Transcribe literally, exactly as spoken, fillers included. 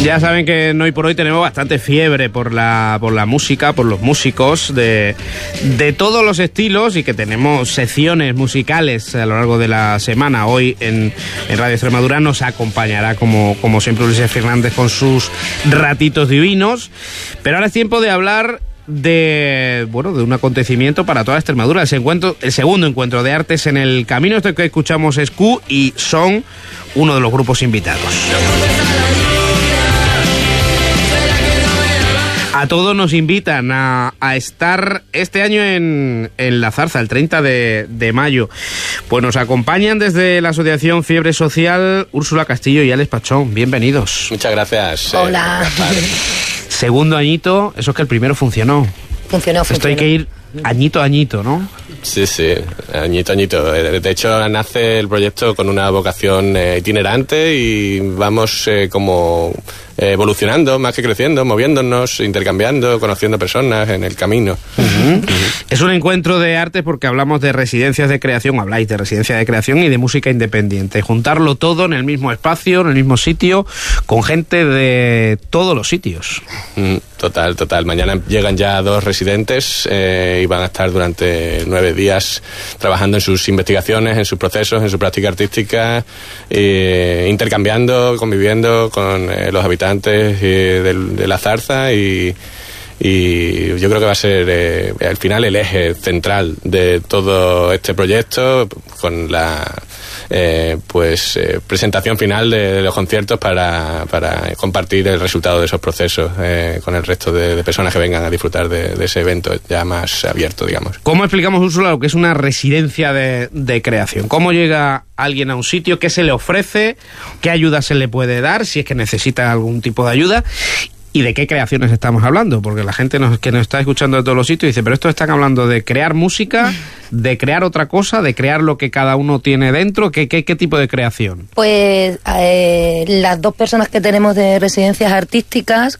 Ya saben que en Hoy por Hoy tenemos bastante fiebre por la, por la música, por los músicos de, de todos los estilos, y que tenemos secciones musicales a lo largo de la semana. Hoy en, en Radio Extremadura nos acompañará, como, como siempre, Ulises Fernández con sus ratitos divinos. Pero ahora es tiempo de hablar de bueno de un acontecimiento para toda Extremadura, el, encuentro, el segundo encuentro de artes en el camino. Esto que escuchamos es Q y son uno de los grupos invitados. A todos nos invitan a, a estar este año en, en La Zarza, el treinta de mayo. Pues nos acompañan desde la Asociación Fiebre Social Úrsula Castillo y Alex Pachón. Bienvenidos. Muchas gracias. Hola. Eh, Segundo añito, eso es que el primero funcionó. Funcionó, funcionó. Esto hay que ir añito a añito, ¿no? Sí, sí, añito a añito. De hecho, nace el proyecto con una vocación eh, itinerante y vamos eh, como eh, evolucionando, más que creciendo, moviéndonos, intercambiando, conociendo personas en el camino. Uh-huh. Uh-huh. Es un encuentro de arte porque hablamos de residencias de creación, habláis de residencia de creación y de música independiente. Juntarlo todo en el mismo espacio, en el mismo sitio, con gente de todos los sitios. Mm, total, total. Mañana llegan ya dos residentes eh, y van a estar durante nueve días trabajando en sus investigaciones, en sus procesos, en su práctica artística, eh, intercambiando, conviviendo con eh, los habitantes eh, de, de La Zarza, y, y yo creo que va a ser eh, al final el eje central de todo este proyecto, con la eh, pues eh, presentación final de, de los conciertos para, para compartir el resultado de esos procesos eh, con el resto de, de personas que vengan a disfrutar de, de ese evento ya más abierto, digamos. ¿Cómo explicamos, Úrsula, lo que es una residencia de, de creación? ¿Cómo llega alguien a un sitio? ¿Qué se le ofrece? ¿Qué ayuda se le puede dar si es que necesita algún tipo de ayuda? ¿Y de qué creaciones estamos hablando? Porque la gente nos, que nos está escuchando de todos los sitios dice, pero esto están hablando de crear música, de crear otra cosa, de crear lo que cada uno tiene dentro. ¿Qué, qué, qué tipo de creación? Pues eh, las dos personas que tenemos de residencias artísticas